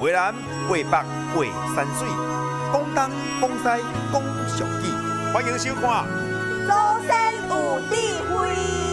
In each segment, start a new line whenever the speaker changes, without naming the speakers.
袂南袂北袂山水，讲东讲西讲俗语，欢迎收看。
祖先有智慧。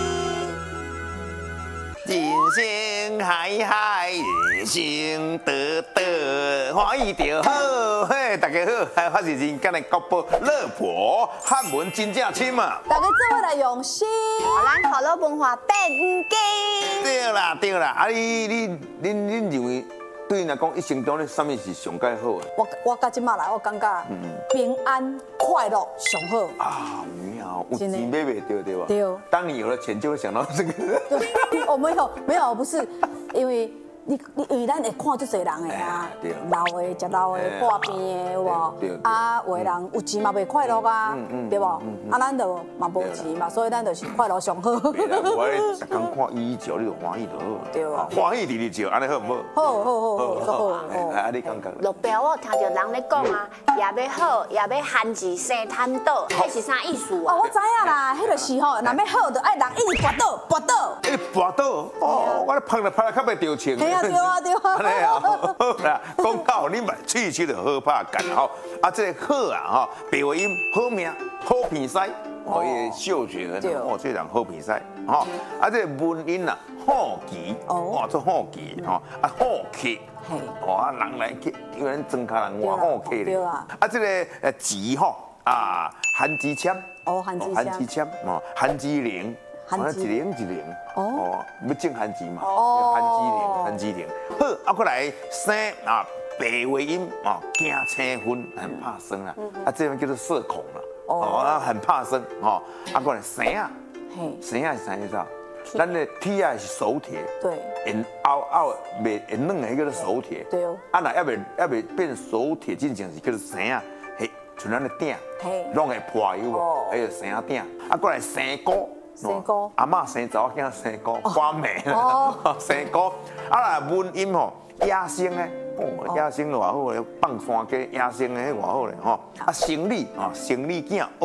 人生海海，人生得得，欢喜就好。嘿，大家好，还发现人间的国宝乐婆，汉文真正深啊！
大家做伙来用心，咱好乐文化变唔惊。
对啦对啦，啊你认为对你来讲一生中咧，什么是上介好的？
我到即马来，我感觉平安快乐上好。
啊，妙，有钱买袂到对吧？
对。
当你有了钱，就会想到这个。
哦，没有，不是，因为咱会看足侪人的啊，老的食老的，破病的有无？啊，有的人有钱嘛袂快乐啊，对无？啊，咱就嘛无钱嘛，所以咱就是快乐上好。
我咧逐工看伊照，你就欢喜就好。
对啊，
欢喜日照，安尼好唔好？好。啊，你感觉？
路边我听到人咧讲啊，也要好，也要汉字生贪倒，迄是啥意思啊？
哦，我知影啦，迄就是吼，若要好，就爱人一直跋倒，跋倒。
一跋倒，哦，我咧拍来较袂着情。
对啊。
安尼啊，好啦，讲到你嘛，喙齿就好拍干吼。啊，这个好啊，吼，白话音好命，好鼻塞，哦，伊的嗅觉很好，哦，这人好鼻塞，吼。啊，这个文音啊，好奇，哇，做好奇，吼，啊，好客，哇，人来去，有人装卡人话好客咧。啊，这个字吼，啊，韩之签，
哦，韩之签，
哦，韩之灵。一零，哦，要正汉字嘛，汉之灵，好，啊，过来生啊，白话音啊，惊青昏，很怕生啊，啊，这边叫做社恐了，哦，啊，很怕生，哦，啊，过来生啊，生啊是啥意思啊？咱的铁啊是手铁，对，凹袂软的叫做手铁，对哦，啊，那要袂变手铁进前是叫做生啊，嘿，像咱的鼎，拢会破有无？还有生啊鼎，啊，过来生菇。生菇，阿嬷生查某囝生菇，花梅，生菇。啊，若文音吼，野生诶，哦，野生偌好咧，放山鸡，野生诶偌好咧，吼。啊，生理啊，生理囝。